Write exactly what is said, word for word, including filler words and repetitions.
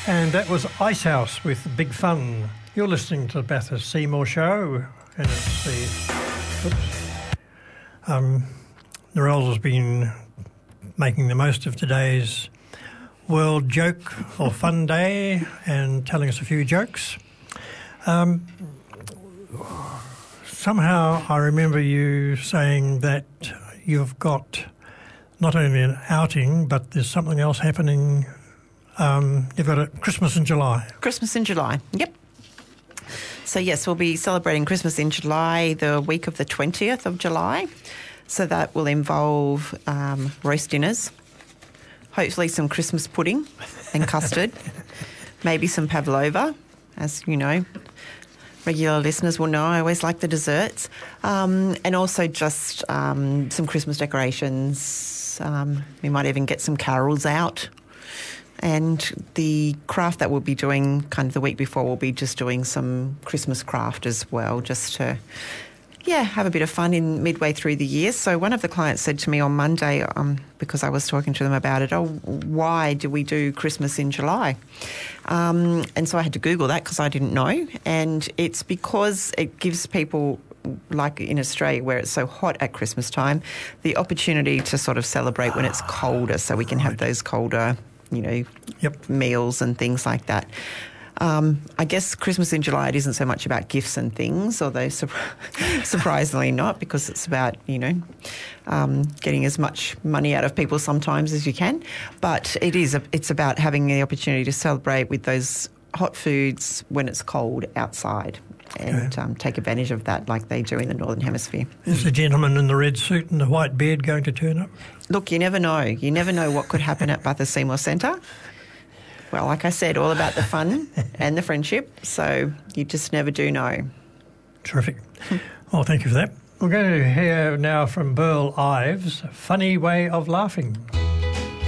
And that was Icehouse with Big Fun. You're listening to the Bathurst Seymour Show. And it's the... Oops. Um, Narelle has been making the most of today's World Joke or Fun Day and telling us a few jokes. Um, somehow I remember you saying that you've got not only an outing, but there's something else happening. Um, you've got a Christmas in July. Christmas in July, yep. So, yes, we'll be celebrating Christmas in July, the week of the twentieth of July. So that will involve um, roast dinners, hopefully some Christmas pudding and custard, maybe some pavlova. As you know, regular listeners will know I always like the desserts. Um, and also just um, some Christmas decorations. Um, we might even get some carols out. And the craft that we'll be doing kind of the week before, we'll be just doing some Christmas craft as well, just to, yeah, have a bit of fun in midway through the year. So one of the clients said to me on Monday, um, because I was talking to them about it, oh, why do we do Christmas in July? Um, and so I had to Google that because I didn't know. And it's because it gives people, like in Australia where it's so hot at Christmas time, the opportunity to sort of celebrate when it's colder, so we can have those colder, you know, Yep. meals and things like that. Um, I guess Christmas in July, it isn't so much about gifts and things, although sur- surprisingly not, because it's about, you know, um, getting as much money out of people sometimes as you can. But it is, a, it's about having the opportunity to celebrate with those hot foods when it's cold outside and Okay. um, take advantage of that like they do in the Northern Hemisphere. Is the gentleman in the red suit and the white beard going to turn up? Look, you never know. You never know what could happen at Bathurst Seymour Centre. Well, like I said, all about the fun and the friendship, so you just never do know. Terrific. Well, thank you for that. We're going to hear now from Burl Ives, Funny Way of Laughing.